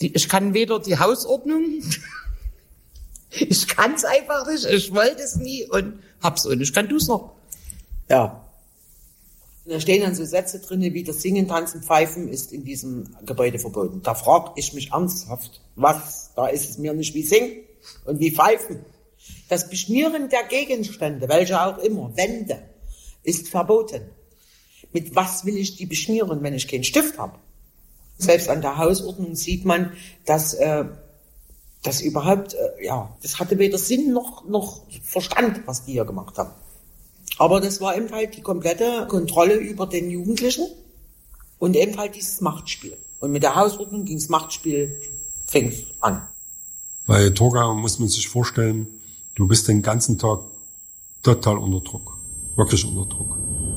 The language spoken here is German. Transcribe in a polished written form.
Ich kann weder die Hausordnung, ich kann es einfach nicht, ich wollte es nie und hab's und ich kann du's noch. Ja. Da stehen dann so Sätze drinne, wie das Singen, Tanzen, Pfeifen ist in diesem Gebäude verboten. Da frage ich mich ernsthaft, was? Da ist es mir nicht wie Singen und wie Pfeifen. Das Beschmieren der Gegenstände, welche auch immer, Wände, ist verboten. Mit was will ich die beschmieren, wenn ich keinen Stift habe? Selbst an der Hausordnung sieht man, dass das überhaupt, das hatte weder Sinn noch Verstand, was die hier gemacht haben. Aber das war eben halt die komplette Kontrolle über den Jugendlichen und eben halt dieses Machtspiel. Und mit der Hausordnung ging das Machtspiel, fing an. Bei Torgau muss man sich vorstellen, du bist den ganzen Tag total unter Druck. Wirklich unter Druck.